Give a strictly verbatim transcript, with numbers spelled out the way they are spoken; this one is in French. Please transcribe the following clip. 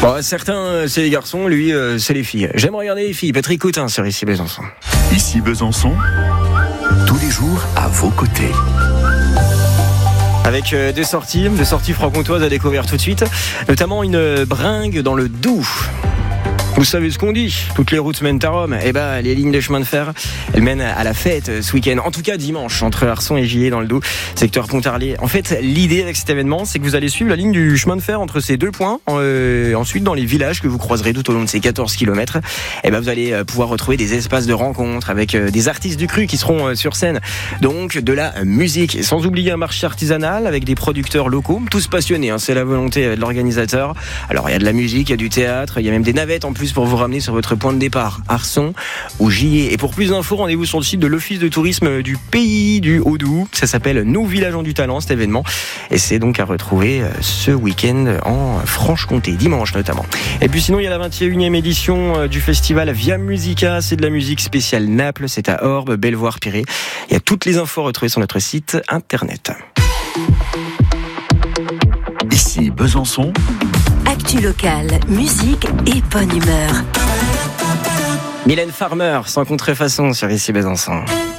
Bon, certains, c'est les garçons, lui, euh, c'est les filles. J'aime regarder les filles. Patrick Coutin sur Ici Besançon. Ici Besançon, tous les jours à vos côtés. Avec euh, des sorties, des sorties franc-comtoises à découvrir tout de suite, notamment une bringue dans le Doubs. Vous savez ce qu'on dit, toutes les routes mènent à Rome. Eh ben, les lignes de chemin de fer, elles mènent à la fête ce week-end. En tout cas, dimanche, entre Arson et Gillé dans le Doubs, secteur Pontarlier. En fait, l'idée avec cet événement, c'est que vous allez suivre la ligne du chemin de fer entre ces deux points. Euh, ensuite, dans les villages que vous croiserez tout au long de ces quatorze kilomètres, eh ben, vous allez pouvoir retrouver des espaces de rencontre avec des artistes du cru qui seront sur scène. Donc, de la musique. Sans oublier un marché artisanal avec des producteurs locaux, tous passionnés. Hein, c'est la volonté de l'organisateur. Alors, il y a de la musique, il y a du théâtre, il y a même des navettes en plus pour vous ramener sur votre point de départ, Arson ou Gillé. Et pour plus d'infos, rendez-vous sur le site de l'Office de tourisme du pays du Haut-Doubs. Ça s'appelle Nos villages ont du talent, cet événement. Et c'est donc à retrouver ce week-end en Franche-Comté, dimanche notamment. Et puis sinon, il y a la vingt et unième édition du festival Via Musica. C'est de la musique spéciale Naples. C'est à Orbe, Belvoir-Pirée. Il y a toutes les infos retrouvées sur notre site internet. Ici Besançon. Actu locale, musique et bonne humeur. Mylène Farmer, sans contrefaçon sur Ici Besançon.